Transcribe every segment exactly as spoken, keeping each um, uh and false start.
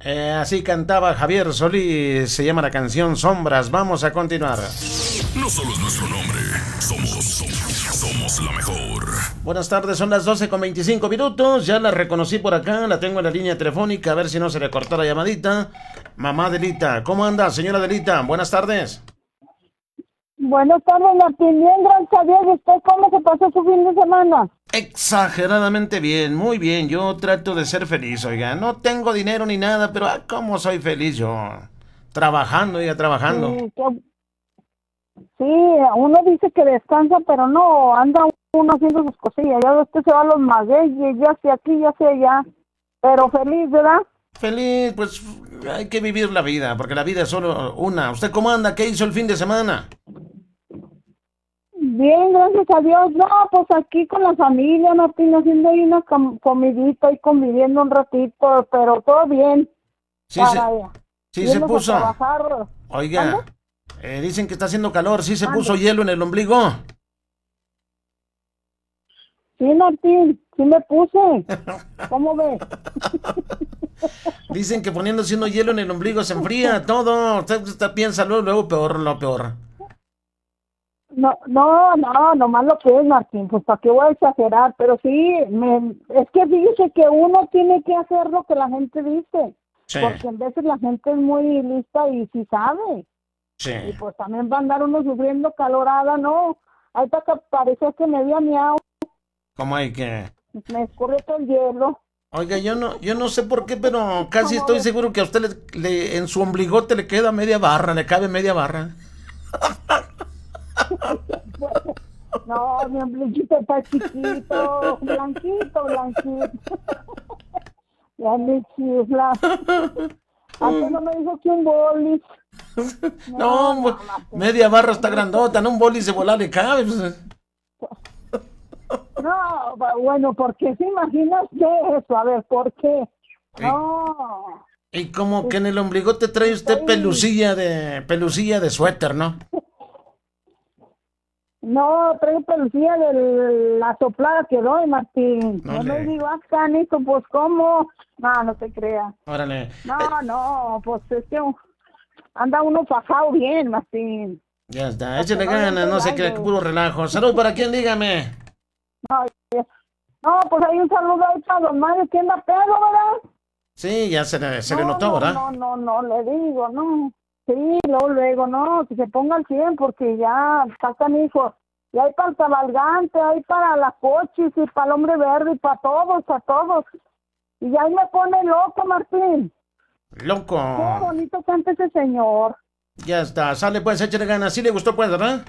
Eh, así cantaba Javier Solís, se llama la canción Sombras. Vamos a continuar. No solo es nuestro nombre, somos, somos, somos la mejor. Buenas tardes, son las doce con veinticinco minutos. Ya la reconocí por acá, la tengo en la línea telefónica, a ver si no se le cortó la llamadita. Mamá Delita, ¿cómo anda, señora Delita? Buenas tardes. Buenas tardes, Martín. Bien, gracias a Dios. ¿Y usted cómo se pasó su fin de semana? Exageradamente bien, muy bien. Yo trato de ser feliz, oiga. No tengo dinero ni nada, pero ah, ¿cómo soy feliz yo? Trabajando, oiga, trabajando. Sí, que- sí, uno dice que descansa, pero no, anda uno haciendo sus cosillas. Ya usted se va a los magueyes, ya sea aquí, ya sea allá. Pero feliz, ¿verdad? Feliz, pues hay que vivir la vida, porque la vida es solo una. ¿Usted cómo anda? ¿Qué hizo el fin de semana? Bien, gracias a Dios. No, pues aquí con la familia, Martín, haciendo ahí una com- comidita y conviviendo un ratito, pero todo bien. Sí, se, Para sí se irnos a puso. trabajar. Oiga, eh, dicen que está haciendo calor. ¿Sí se Mande. puso hielo en el ombligo? Sí, Martín, sí me puse. ¿Cómo ves? Dicen que poniéndose uno hielo en el ombligo se enfría todo. Usted, usted piensa luego, luego peor, lo peor. No, no, no, nomás lo que es, Martín, pues para qué voy a exagerar, pero sí, me, es que fíjese que uno tiene que hacer lo que la gente dice, Sí, porque en veces la gente es muy lista y sí sabe, sí. y pues también va a andar uno sufriendo calorada, no, ahorita que parecía que me había miado, ¿Cómo hay que...? me escurrió todo el hielo. Oiga, yo no, yo no sé por qué, pero casi ¿Cómo estoy ves? seguro que a usted le, le- en su ombligote le queda media barra, le cabe media barra. No, mi ombliguito está chiquito, blanquito, blanquito. Ya me chifla. Antes no me dijo que un bolis. No, pues, media barra está grandota, no un boli de volar le cabe. Pues. No, bu- bueno, ¿por qué se imagina usted eso? A ver, ¿por qué? No, Y como que en el ombligote trae usted Estoy- pelucilla de, pelucilla de suéter, ¿no? no, traigo pelucilla de la soplada que doy, Martín. No No me le- digo, ah, canijo, pues, ¿cómo? No, no te creas. Órale. No, no, pues, es que anda uno fajado bien, Martín. Ya está, Porque échale no ganas, le no sé hace qué, daño. puro relajo. Salud para quien, dígame. No, pues hay un saludo ahí para don Mario, que anda pedo, ¿verdad? Sí, ya se le, se le No, notó, no, ¿verdad? No, no, no, le digo, no. Sí, luego, luego, no, que se ponga al cien porque ya está canijo. Y hay para el cabalgante, hay para las coches y para el hombre verde y para todos, para todos. Y ahí me pone loco, Martín. Loco. Qué bonito canta ese señor. Ya está, sale pues, échale ganas. Sí le gustó pues, ¿verdad?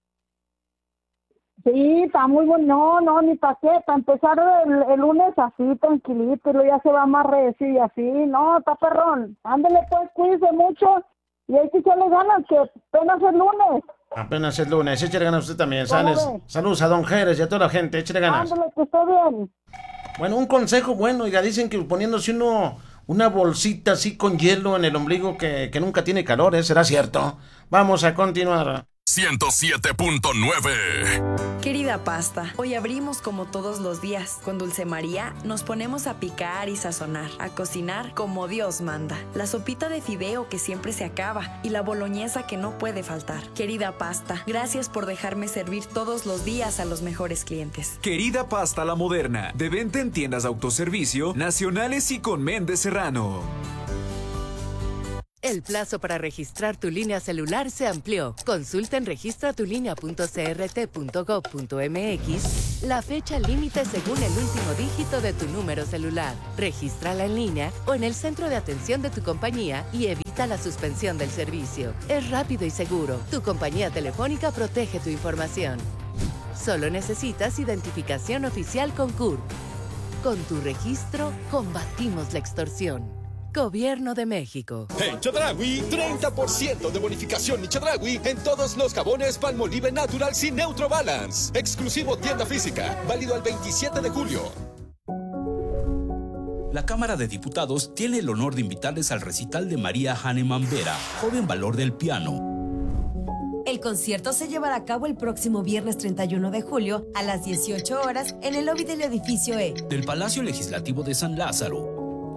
Sí, está muy bueno. No, no, ni para qué. Para empezar el, el lunes así, tranquilito, y luego ya se va más recio y así. No, está perrón. Ándele pues, cuídese mucho. Y hay que echarle ganas, que apenas es lunes. Apenas es lunes, échale ganas usted también. ¿Cómo Sales. ve? Saludos a Don Jerez y a toda la gente, échale ganas. Ándele, que esté bien. Bueno, un consejo bueno, oiga, dicen que poniéndose uno una bolsita así con hielo en el ombligo que, que nunca tiene calor, ¿eh? ¿Será cierto? Vamos a continuar. ciento siete punto nueve. Querida pasta, hoy abrimos como todos los días. Con Dulce María nos ponemos a picar y sazonar, a cocinar como Dios manda. La sopita de fideo que siempre se acaba y la boloñesa que no puede faltar. Querida pasta, gracias por dejarme servir todos los días a los mejores clientes. Querida Pasta La Moderna, de venta en tiendas de autoservicio, nacionales y con Méndez Serrano. El plazo para registrar tu línea celular se amplió. Consulta en registra tu línea punto c r t punto gov punto m x la fecha límite según el último dígito de tu número celular. Regístrala en línea o en el centro de atención de tu compañía y evita la suspensión del servicio. Es rápido y seguro. Tu compañía telefónica protege tu información. Solo necesitas identificación oficial con C U R P. Con tu registro, combatimos la extorsión. Gobierno de México. En Chedraui, treinta por ciento de bonificación y Chedraui en todos los jabones Palmolive Naturals y Neutro Balance. Exclusivo tienda física, válido al veintisiete de julio. La Cámara de Diputados tiene el honor de invitarles al recital de María Hahnemann Vera, joven valor del piano. El concierto se llevará a cabo el próximo viernes treinta y uno de julio a las dieciocho horas en el lobby del edificio E. Del Palacio Legislativo de San Lázaro.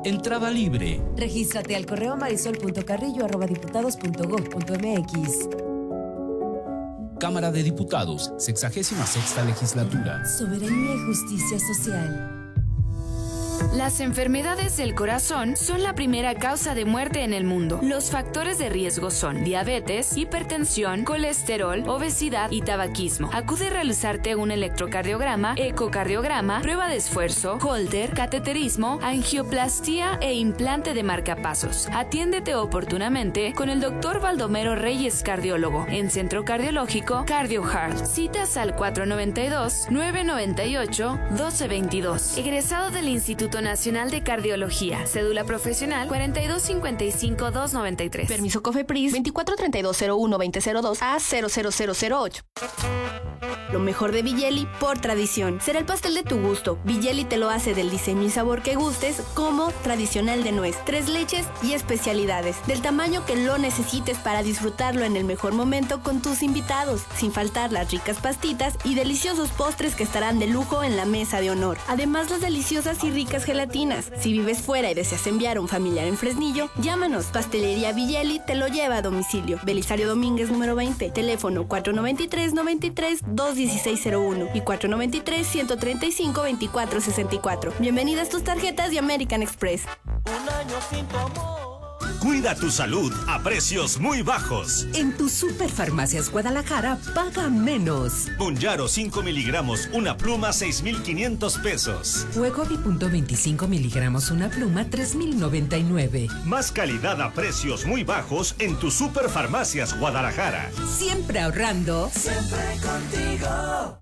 Entrada libre. Regístrate al correo marisol punto carrillo arroba diputados punto gob punto mx. Cámara de Diputados, sexagésima sexta legislatura. Soberanía y justicia social. Las enfermedades del corazón son la primera causa de muerte en el mundo. Los factores de riesgo son diabetes, hipertensión, colesterol, obesidad y tabaquismo. Acude a realizarte un electrocardiograma, ecocardiograma, prueba de esfuerzo, holter, cateterismo, angioplastía e implante de marcapasos. Atiéndete oportunamente con el doctor Baldomero Reyes, cardiólogo, en Centro Cardiológico CardioHeart. Citas al cuatro nueve dos, nueve nueve ocho, uno dos dos dos. Egresado del Instituto Nacional de Cardiología. Cédula profesional cuarenta y dos cincuenta y cinco dos noventa y tres. Permiso COFEPRIS veinticuatro treinta y dos cero uno veinte cero dos a cero cero cero cero ocho. Lo mejor de Villeli por tradición. Será el pastel de tu gusto. Villeli te lo hace del diseño y sabor que gustes, como tradicional de nuez, tres leches y especialidades, del tamaño que lo necesites para disfrutarlo en el mejor momento con tus invitados, sin faltar las ricas pastitas y deliciosos postres que estarán de lujo en la mesa de honor. Además, las deliciosas y ricas gelatinas. Si vives fuera y deseas enviar a un familiar en Fresnillo, llámanos. Pastelería Villeli te lo lleva a domicilio. Belisario Domínguez número veinte. Teléfono cuatro nueve tres, noventa y tres, dos dieciséis cero uno y cuatro nueve tres, ciento treinta y cinco, veinticuatro sesenta y cuatro. Bienvenidas tus tarjetas de American Express. Un año sin tu amor. Cuida tu salud a precios muy bajos. En tu Superfarmacias Guadalajara paga menos. Monjaro cinco miligramos, una pluma seis mil quinientos pesos. Wegovy punto veinticinco miligramos, una pluma tres mil noventa y nueve. Más calidad a precios muy bajos en tu Superfarmacias Guadalajara. Siempre ahorrando. Siempre contigo.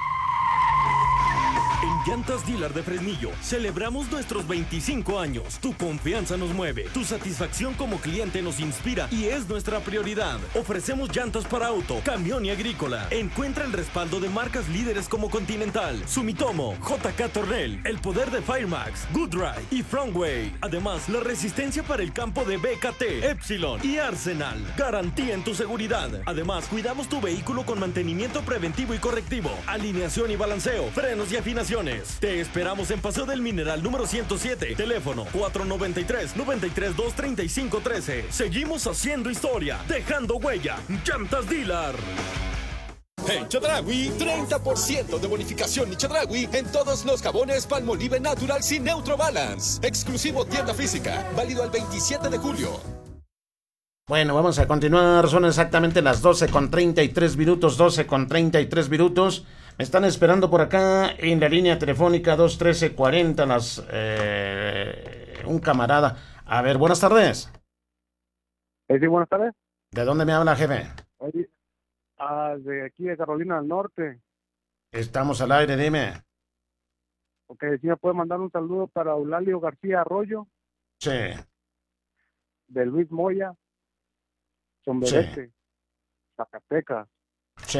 En Llantas Dealer de Fresnillo celebramos nuestros veinticinco años. Tu confianza nos mueve, tu satisfacción como cliente nos inspira y es nuestra prioridad. Ofrecemos llantas para auto, camión y agrícola. Encuentra el respaldo de marcas líderes como Continental, Sumitomo, J K Tornel, el poder de Firemax, Goodride y Frontway. Además, la resistencia para el campo de B K T, Epsilon y Arsenal. Garantía en tu seguridad. Además, cuidamos tu vehículo con mantenimiento preventivo y correctivo, alineación y balanceo, frenos y afinaciones. Te esperamos en Paseo del Mineral número ciento siete. Teléfono cuatro nueve tres, nueve tres dos, tres cinco uno tres. Seguimos haciendo historia, dejando huella. Llantas Dealer. En Chedraui, treinta por ciento de bonificación y Chedraui en todos los jabones Palmolive Natural sin Neutro Balance. Exclusivo tienda física, válido al veintisiete de julio. Bueno, vamos a continuar. Son exactamente las doce con treinta y tres minutos. doce con treinta y tres minutos. Me están esperando por acá en la línea telefónica dos trece cuarenta. Las, eh, un camarada. A ver, buenas tardes. Eh, sí, buenas tardes. ¿De dónde me habla, jefe? Oye, ah, de aquí de Carolina del Norte. Estamos al aire, dime. Ok, si me puede mandar un saludo para Eulalio García Arroyo. Sí. De Luis Moya. Sombrerete. Sí. Zacatecas. Sí.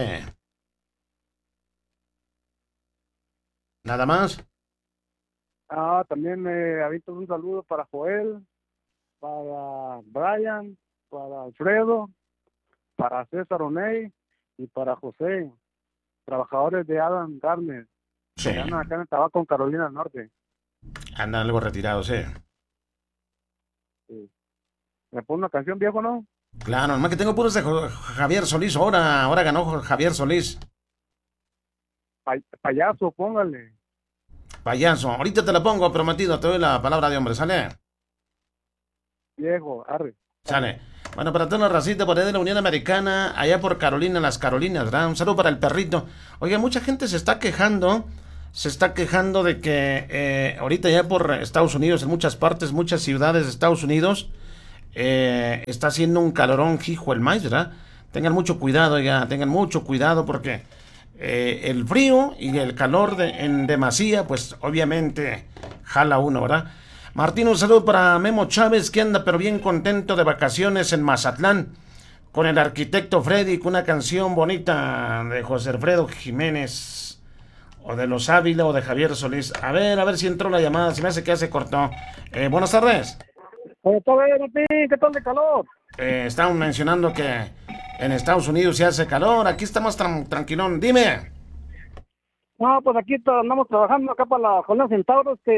¿Nada más? Ah, también me eh, aviento un saludo para Joel, para Brian, para Alfredo, para César Oney y para José, trabajadores de Adam Garner. Sí. Que andan acá en el Tabaco, en Carolina del Norte. Andan algo retirados, sí. Sí. ¿Me pone una canción, viejo, no? Claro, nomás que tengo puros de Javier Solís. Ahora, ahora ganó Javier Solís. Pa payaso, póngale. Payaso, ahorita te la pongo, prometido, te doy la palabra de hombre, ¿sale? Viejo, arre. Sale. Bueno, para toda la racita por ahí de la Unión Americana, allá por Carolina, las Carolinas, ¿verdad? Un saludo para el perrito. Oiga, mucha gente se está quejando, se está quejando de que eh, ahorita ya por Estados Unidos, en muchas partes, muchas ciudades de Estados Unidos, eh, está haciendo un calorón, hijo el maíz, ¿verdad? Tengan mucho cuidado, oiga, tengan mucho cuidado porque... Eh, el frío y el calor de, en demasía, pues obviamente jala uno, ¿verdad? Martín, un saludo para Memo Chávez, que anda pero bien contento de vacaciones en Mazatlán, con el arquitecto Freddy, con una canción bonita de José Alfredo Jiménez, o de Los Ávila, o de Javier Solís. A ver, a ver si entró la llamada, se me hace que ya se cortó. Eh, buenas tardes. Buenas tardes, Martín, ¿qué tal de calor? Eh, estaban mencionando que en Estados Unidos se hace calor, aquí estamos tran tranquilón, dime. No, pues aquí andamos trabajando acá para la Jornada Centauros, que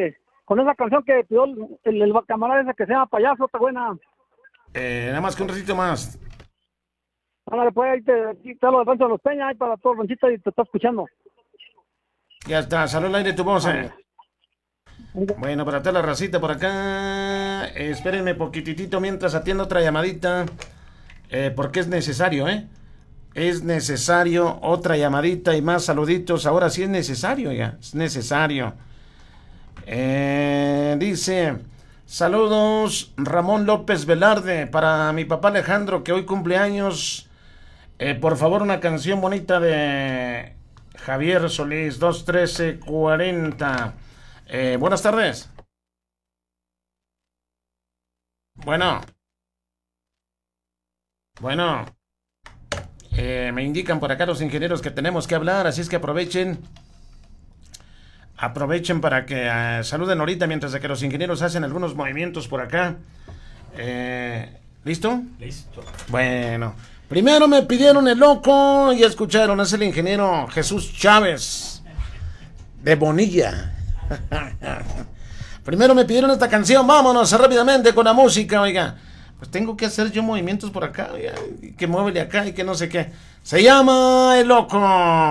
con esa canción que pidió el, el, el camarada ese que se llama Payaso, está buena. Eh, nada más que un ratito más. Ahora después ahí te, aquí te lo de Rancho de los Peña, ahí para todo el ranchito y te está escuchando. Ya está, salió al aire tu voz, eh. Bueno, para toda la racita por acá, eh, espérenme poquitito mientras atiendo otra llamadita, eh, porque es necesario, ¿eh? Es necesario otra llamadita y más saluditos. Ahora sí es necesario ya, es necesario. Eh, dice, saludos Ramón López Velarde para mi papá Alejandro que hoy cumple años. Eh, por favor, una canción bonita de Javier Solís, dos trece cuarenta. Eh, buenas tardes. Bueno. Bueno. Eh, me indican por acá los ingenieros que tenemos que hablar, así es que aprovechen. Aprovechen para que uh, saluden ahorita mientras de que los ingenieros hacen algunos movimientos por acá. Eh, ¿Listo? Listo. Bueno. Primero me pidieron el loco y escucharon, es el ingeniero Jesús Chávez de Bonilla. Primero me pidieron esta canción, vámonos rápidamente con la música, oiga. Pues tengo que hacer yo movimientos por acá, oiga, y que muévele acá y que no sé qué. Se llama El Loco.